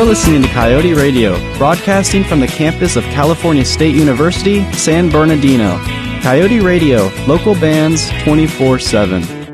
listening to Coyote Radio, broadcasting from the campus of California State University, San Bernardino. Coyote Radio, local bands 24/7.